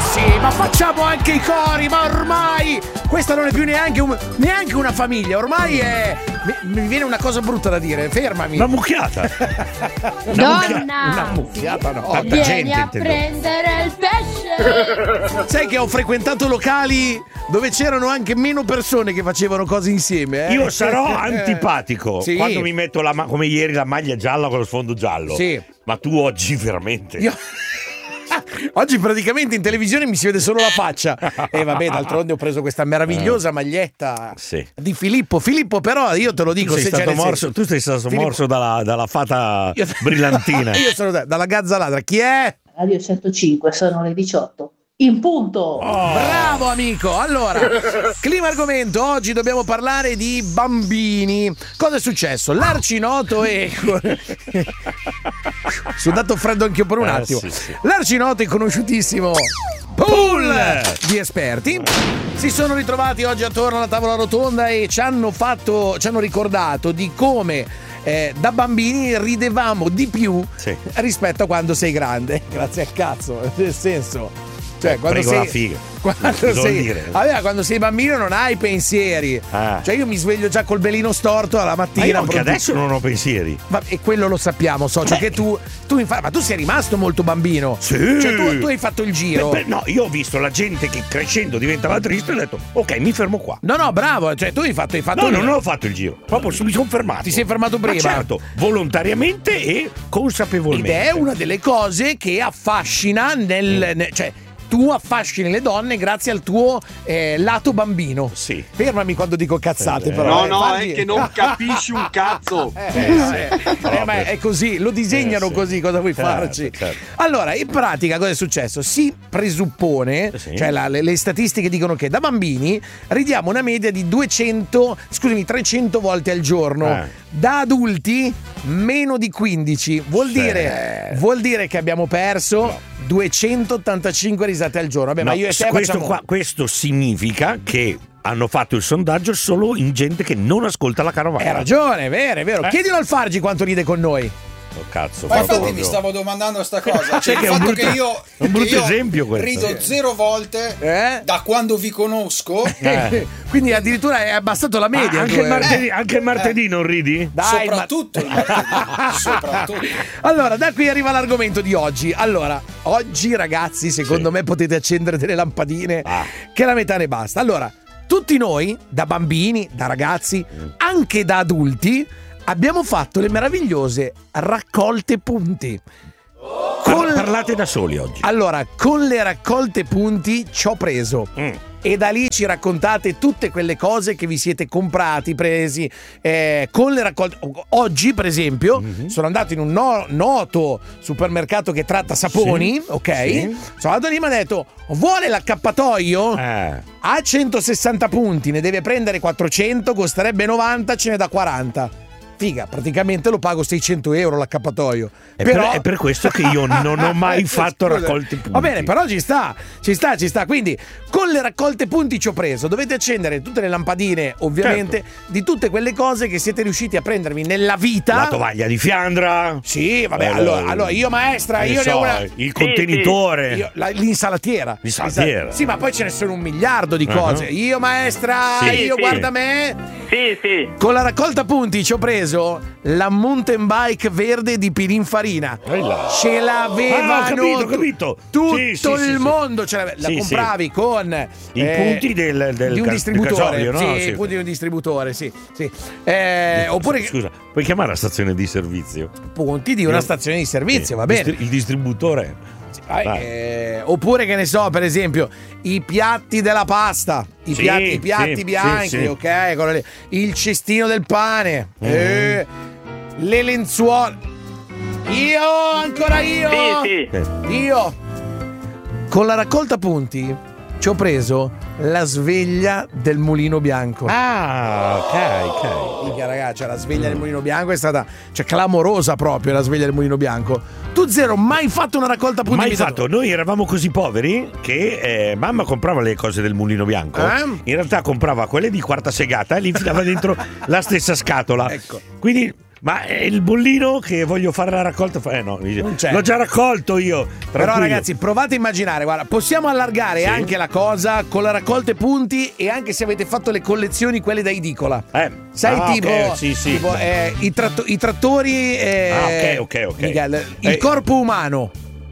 sì, ma facciamo anche i cori, ma ormai questa non è più neanche una famiglia, ormai è... Mi viene una cosa brutta da dire, fermami. Una mucchiata. Donna! Una mucchiata no. Tanta Vieni gente, a intendo. prendere il pesce! Sai che ho frequentato locali dove c'erano anche meno persone che facevano cose insieme, eh? Io sarò antipatico Sì. quando mi metto come ieri la maglia gialla con lo sfondo giallo. Sì. Ma tu oggi veramente. Oggi praticamente in televisione mi si vede solo la faccia. E vabbè, d'altronde ho preso questa meravigliosa maglietta di Filippo. Filippo, però io te lo dico, tu sei stato morso, tu sei stato Filippo... morso dalla fata brillantina. Io sono dalla gazza ladra. Chi è? Radio 105, sono le 18. In punto! Oh. Bravo amico! Allora, clima argomento, oggi dobbiamo parlare di bambini. Cosa è successo? L'arcinoto e... Sono dato freddo anch'io per un attimo. Sì. L'arcinoto e conosciutissimo pool di esperti si sono ritrovati oggi attorno alla tavola rotonda e ci hanno ricordato di come da bambini ridevamo di più rispetto a quando sei grande. Grazie a cazzo, nel senso... Cioè, quando prego sei, la figa. quando sei bambino non hai pensieri. Cioè, io mi sveglio già col belino storto alla mattina. Ma io anche adesso non ho pensieri. E quello lo sappiamo, socio. Che tu ma tu sei rimasto molto bambino. Sì. Cioè, tu hai fatto il giro. No, io ho visto la gente che crescendo diventava triste e ho detto, ok, mi fermo qua. No, bravo. Cioè, tu hai fatto No, non ho fatto il giro. Proprio mi sono fermato. Ti sei fermato prima? Ma certo, volontariamente e consapevolmente. Ed è una delle cose che affascina cioè, tu affascini le donne grazie al tuo lato bambino. Sì. Fermami quando dico cazzate, però. No, è che non capisci un cazzo. Ma è così, lo disegnano così, cosa vuoi farci? Certo. Allora, in pratica cosa è successo? Si presuppone, cioè le statistiche dicono che da bambini ridiamo una media di 300 volte al giorno. Da adulti meno di 15. Vuol dire che abbiamo perso 285 risate al giorno. Vabbè, ma io e te questo significa che hanno fatto il sondaggio solo in gente che non ascolta la carovana. Hai ragione, è vero. Chiedilo al Fargi quanto ride con noi. Oh, cazzo, ma infatti mi stavo domandando sta cosa, cioè, il fatto che io esempio questo. rido 0 volte da quando vi conosco, quindi addirittura è abbassato la media. Anche il martedì non ridi? Dai, soprattutto il martedì, soprattutto. Allora, da qui arriva l'argomento di oggi. Allora, oggi ragazzi, secondo me potete accendere delle lampadine che la metà ne basta. Allora, tutti noi, da bambini, da ragazzi, anche da adulti, abbiamo fatto le meravigliose raccolte punti. Parlate da soli oggi. Allora, con le raccolte punti ci ho preso. E da lì ci raccontate tutte quelle cose che vi siete comprati, presi con le raccolte. Oggi, per esempio, sono andato in un noto supermercato che tratta saponi, ok? Sono andato lì e mi ha detto: vuole l'accappatoio? A 160 punti, ne deve prendere 400, costerebbe 90, ce ne dà 40. Figa, praticamente lo pago 600 euro l'accappatoio. È per questo che io non ho mai fatto raccolte punti. Va bene, però ci sta. Quindi con le raccolte punti ci ho preso. Dovete accendere tutte le lampadine, ovviamente, di tutte quelle cose che siete riusciti a prendervi nella vita. La tovaglia di Fiandra. Sì, vabbè, allora io maestra, io ne ho una. Il contenitore. Io, l'insalatiera. Sì, ma poi ce ne sono 1 miliardo di cose. Io maestra, guarda me. Sì. Con la raccolta punti ci ho preso la mountain bike verde di Pininfarina. Ce l'avevano capito. tutto il mondo. La compravi con i punti di un distributore. Gasolio, no? I punti di un distributore, sì. Oppure scusa, puoi chiamare la stazione di servizio? Punti di una stazione di servizio, va bene. Il distributore. Oppure, che ne so, per esempio, i piatti della pasta, i piatti bianchi, ok? Il cestino del pane, le lenzuola. Io con la raccolta punti ci ho preso la sveglia del Mulino Bianco. Ok. Mica, ragazzi, la sveglia del Mulino Bianco è stata clamorosa proprio, la sveglia del Mulino Bianco. Tu zero, mai fatto una raccolta punti? Mai fatto. Noi eravamo così poveri che mamma comprava le cose del Mulino Bianco. In realtà comprava quelle di quarta segata e li infilava dentro la stessa scatola. Ecco. Quindi Ma il bollino che voglio fare la raccolta, no, Non c'è. l'ho già raccolto io. Però tranquillo. ragazzi, provate a immaginare, guarda, possiamo allargare anche la cosa con la raccolta punti e anche se avete fatto le collezioni quelle da edicola. Sai, tipo, ok, sì. tipo, i trattori, ok. Miguel, il corpo umano.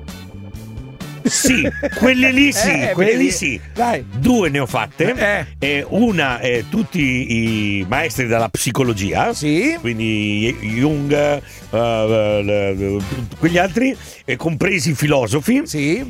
Sì, quelle lì sì, quelle lì sì. Dai. 2 ne ho fatte. Una tutti i maestri della psicologia. Sì. Quindi Jung, quegli altri, compresi i filosofi. Sì.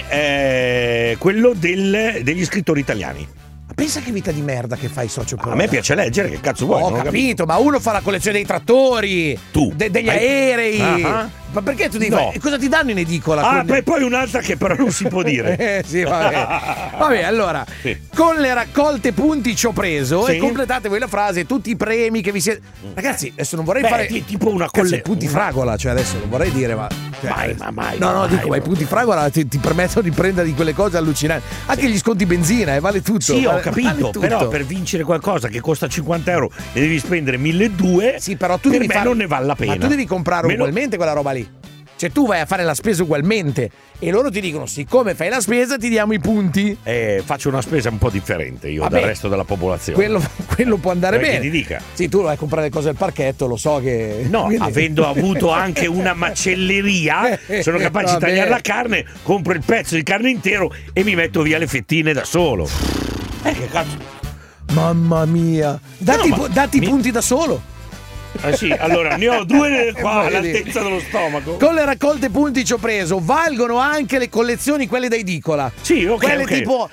E quello degli scrittori italiani. Pensa che vita di merda che fai, socio. A me piace leggere, che cazzo vuoi? Ho Non capito, ma uno fa la collezione dei trattori, degli aerei. Ma perché tu devi fare? Cosa ti danno in edicola? Poi un'altra che però non si può dire. Sì, vabbè, allora, con le raccolte punti ci ho preso e completate voi la frase, tutti i premi che vi siete... Ragazzi, adesso non vorrei fare... tipo una punti fragola, cioè adesso non vorrei dire, ma... Mai. No, dico, ma i punti fragola ti permettono di prendere di quelle cose allucinanti. Anche gli sconti benzina, vale tutto. Sì, ho capito, vale tutto. però per vincere qualcosa che costa 50 euro ne devi spendere 1.200. Sì, però tu per devi me non ne vale la pena. Ma tu devi comprare ugualmente quella roba lì. Cioè tu vai a fare la spesa ugualmente e loro ti dicono siccome fai la spesa ti diamo i punti. Faccio una spesa un po' differente io dal resto della popolazione. Quello può andare bene. Ti dica. Sì, tu vai a comprare le cose al parchetto, lo so che... No, quindi... avendo avuto anche una macelleria, sono capace di tagliare la carne, compro il pezzo di carne intero e mi metto via le fettine da solo. Che cazzo? Mamma mia. Dati i punti da solo. Sì, allora ne ho 2 qua all'altezza dello stomaco. Con le raccolte punti ci ho preso. Valgono anche le collezioni, quelle da edicola. Sì, ok. Quelle tipo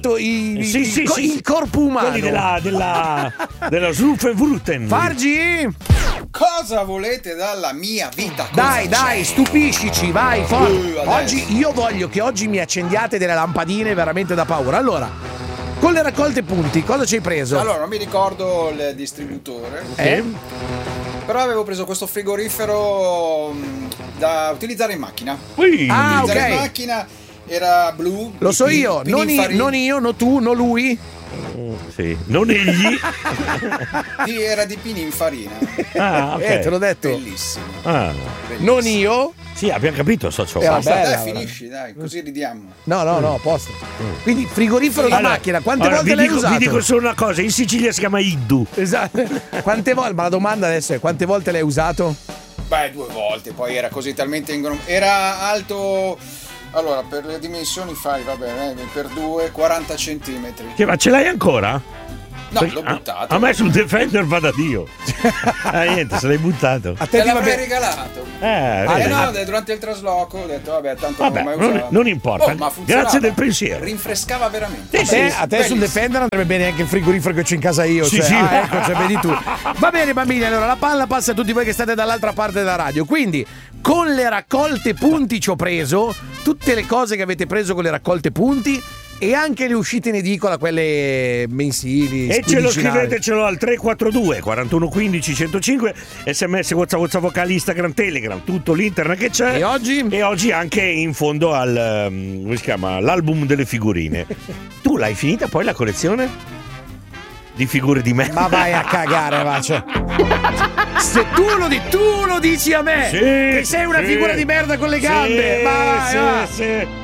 il corpo umano. Quelli della Slufenwruten. Fargi! Cosa volete dalla mia vita? Dai, stupiscici, vai, oggi io voglio che oggi mi accendiate delle lampadine veramente da paura. Allora, con le raccolte punti, cosa ci hai preso? Allora, non mi ricordo il distributore. Però avevo preso questo frigorifero da utilizzare in macchina. In macchina era blu. Lo so io, non io, no tu, no lui. Sì, non egli. Sì, era di pini in farina. Ok. Te l'ho detto. Bellissimo. Non io. Sì, abbiamo capito, socio. Dai, finisci, dai, così ridiamo. No, a posto. Quindi frigorifero di macchina, quante volte l'hai usato? Vi dico solo una cosa, in Sicilia si chiama Iddu. Esatto. Quante volte? Ma la domanda adesso è quante volte l'hai usato? Beh, 2 volte, poi era così talmente era alto. Allora, per le dimensioni fai, per 2, 40 centimetri. Ma ce l'hai ancora? No, l'ho buttato. A me sul Defender va da Dio. Niente, se l'hai buttato. A te l'avrei regalato. No, durante il trasloco ho detto, tanto non l'ho mai usato. Non importa. Ma grazie del pensiero. Rinfrescava veramente. A te sul Defender andrebbe bene anche il frigorifero che c'ho in casa io. Sì. Ecco, vedi tu. Va bene, bambini, allora la palla passa a tutti voi che state dall'altra parte della radio. Quindi, con le raccolte punti ci ho preso tutte le cose che avete preso con le raccolte punti e anche le uscite in edicola, quelle mensili. E ce lo scrivetecelo al 342 41 15 105, SMS, WhatsApp vocale, Instagram, Telegram, tutto l'internet che c'è. E oggi anche in fondo al come si chiama? L'album delle figurine. Tu l'hai finita poi la collezione? Di figure di me. Ma vai a cagare, Vace. Se tu lo dici a me che sei una figura di merda con le gambe. Vai. Sì.